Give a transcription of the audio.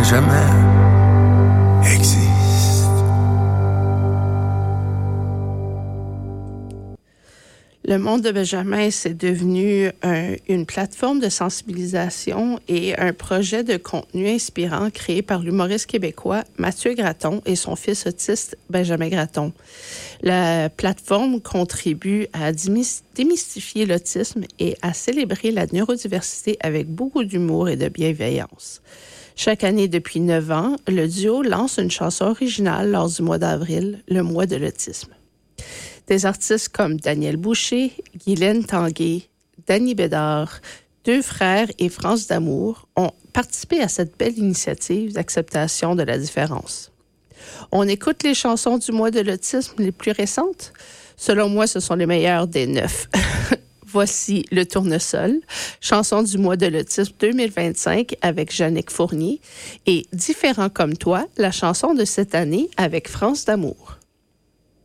Benjamin existe. Le monde de Benjamin, c'est devenu une plateforme de sensibilisation et un projet de contenu inspirant créé par l'humoriste québécois Mathieu Gratton et son fils autiste Benjamin Gratton. La plateforme contribue à démystifier l'autisme et à célébrer la neurodiversité avec beaucoup d'humour et de bienveillance. Chaque année depuis 9 ans, le duo lance une chanson originale lors du mois d'avril, le mois de l'autisme. Des artistes comme Daniel Boucher, Guylaine Tanguay, Danny Bédard, Deux Frères et France d'Amour ont participé à cette belle initiative d'acceptation de la différence. On écoute les chansons du mois de l'autisme les plus récentes. Selon moi, ce sont les meilleures des 9. Voici Le Tournesol, chanson du mois de l'autisme 2025 avec Jannick Fournier et Différent comme toi, la chanson de cette année avec France d'Amour.